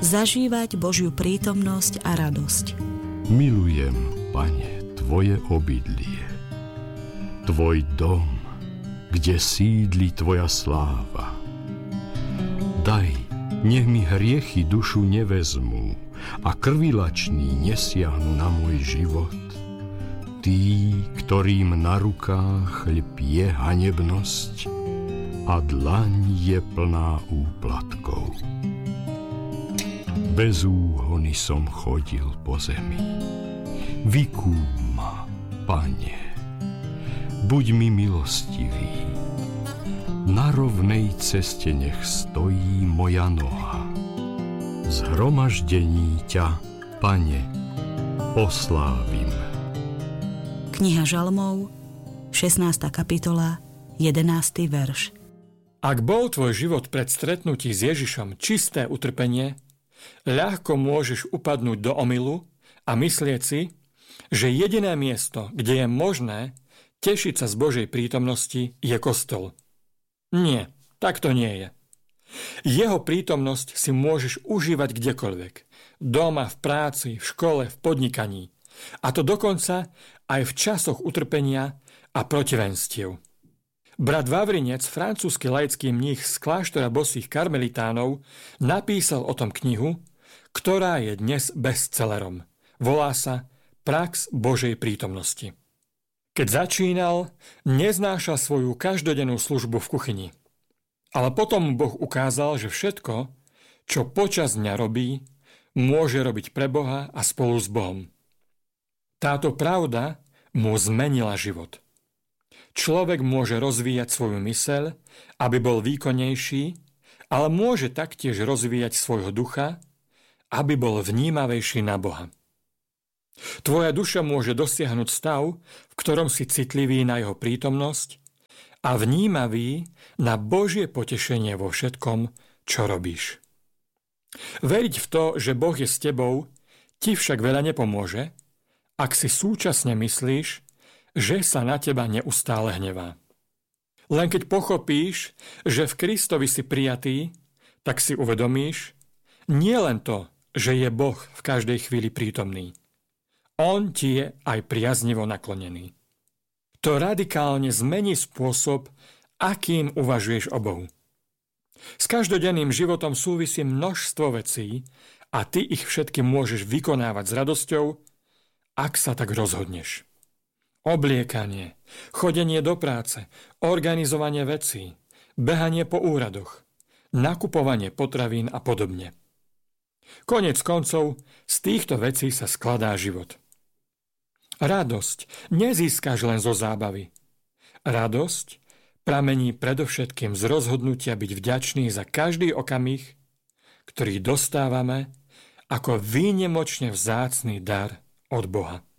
zažívať Božiu prítomnosť a radosť. Milujem, Pane, Tvoje obydlie, Tvoj dom, kde sídli Tvoja sláva. Daj, nech mi hriechy dušu nevezmú a krvilační nesiahnu na môj život. Tí, ktorým na rukách lpie hanebnosť a dlaň je plná úplatkov. Bez úhony som chodil po zemi. Vykúp ma, Pane. Buď mi milostivý. Na rovnej ceste nech stojí moja noha. Zhromaždení ťa, Pane, oslávim. Kniha Žalmov, 16. kapitola, 11. verš. Ak bol tvoj život pred stretnutí s Ježišom čisté utrpenie, ľahko môžeš upadnúť do omylu a myslieť si, že jediné miesto, kde je možné tešiť sa z Božej prítomnosti, je kostol. Nie, tak to nie je. Jeho prítomnosť si môžeš užívať kdekoľvek. Doma, v práci, v škole, v podnikaní. A to dokonca aj v časoch utrpenia a protivenstiev. Brat Vavrinec, francúzsky laický mních z kláštora bosých karmelitánov, napísal o tom knihu, ktorá je dnes bestsellerom. Volá sa Prax Božej prítomnosti. Keď začínal, neznášal svoju každodennú službu v kuchyni. Ale potom Boh ukázal, že všetko, čo počas dňa robí, môže robiť pre Boha a spolu s Bohom. Táto pravda mu zmenila život. Človek môže rozvíjať svoju myseľ, aby bol výkonnejší, ale môže taktiež rozvíjať svojho ducha, aby bol vnímavejší na Boha. Tvoja duša môže dosiahnuť stav, v ktorom si citlivý na jeho prítomnosť a vnímavý na Božie potešenie vo všetkom, čo robíš. Veriť v to, že Boh je s tebou, ti však veľa nepomôže, ak si súčasne myslíš, že sa na teba neustále hnevá. Len keď pochopíš, že v Kristovi si prijatý, tak si uvedomíš nie len to, že je Boh v každej chvíli prítomný. On ti je aj priaznivo naklonený. To radikálne zmení spôsob, akým uvažuješ o Bohu. S každodenným životom súvisí množstvo vecí a ty ich všetky môžeš vykonávať s radosťou, ak sa tak rozhodneš. Obliekanie, chodenie do práce, organizovanie vecí, behanie po úradoch, nakupovanie potravín a podobne. Koniec koncov, z týchto vecí sa skladá život. Radosť nezískaš len zo zábavy. Radosť pramení predovšetkým z rozhodnutia byť vďačný za každý okamih, ktorý dostávame ako výnimočne vzácny dar od Boha.